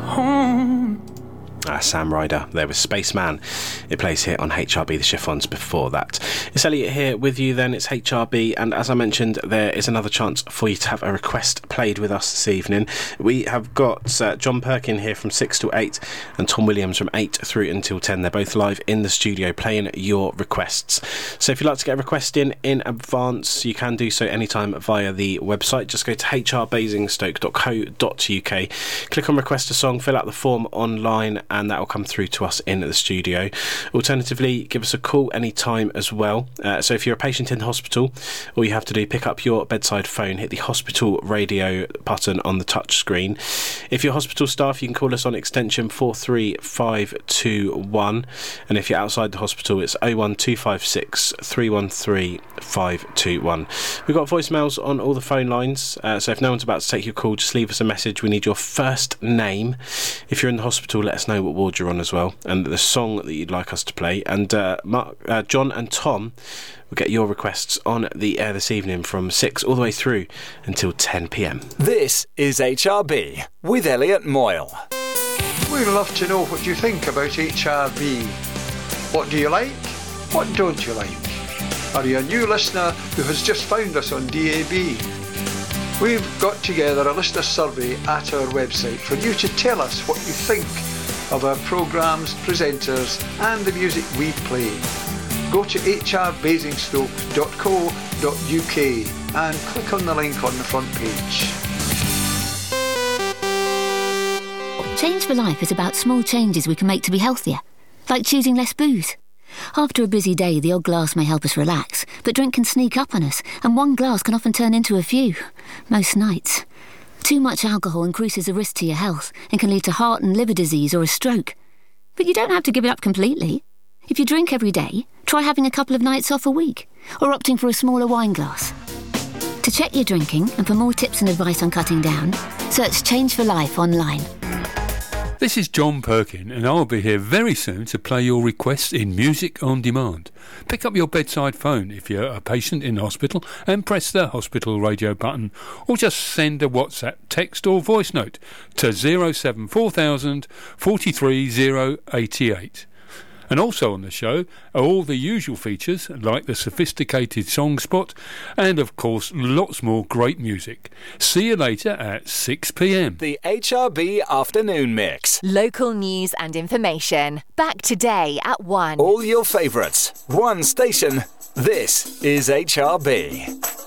home. Sam Ryder there with Spaceman. It plays here on HRB, the Chiffons before that. It's Elliot here with you then, it's HRB, and as I mentioned, there is another chance for you to have a request played with us this evening. We have got John Perkin here from 6 to 8 and Tom Williams from 8 through until 10. They're both live in the studio playing your requests. So if you'd like to get a request in advance, you can do so anytime via the website. Just go to hrbasingstoke.co.uk, click on request a song, fill out the form online, and that will come through to us in the studio. Alternatively, give us a call anytime as well. So if you're a patient in hospital, all you have to do, pick up your bedside phone, hit the hospital radio button on the touch screen. If you're hospital staff, you can call us on extension 43521, and if you're outside the hospital, it's 01256 313 521. We've got voicemails on all the phone lines, so if no one's about to take your call, just leave us a message. We need your first name. If you're in the hospital, let us know what ward you're on as well, and the song that you'd like us to play. And John and Tom will get your requests on the air this evening from 6 all the way through until 10 p.m. This is HRB with Elliot Moyle. We'd love to know what you think about HRB. What do you like? What don't you like? Are you a new listener who has just found us on DAB? We've got together a listener survey at our website for you to tell us what you think of our programmes, presenters and the music we play. Go to hrbasingstoke.co.uk and click on the link on the front page. Change for Life is about small changes we can make to be healthier, like choosing less booze. After a busy day, the odd glass may help us relax, but drink can sneak up on us, and one glass can often turn into a few, most nights. Too much alcohol increases the risk to your health and can lead to heart and liver disease or a stroke. But you don't have to give it up completely. If you drink every day, try having a couple of nights off a week, or opting for a smaller wine glass. To check your drinking and for more tips and advice on cutting down, search Change for Life online. This is John Perkin, and I'll be here very soon to play your requests in Music on Demand. Pick up your bedside phone if you're a patient in hospital and press the hospital radio button, or just send a WhatsApp text or voice note to 074,000 43088. And also on the show are all the usual features like the sophisticated song spot and, of course, lots more great music. See you later at 6 p.m. The HRB Afternoon Mix. Local news and information. Back today at 1. All your favourites. One station. This is HRB.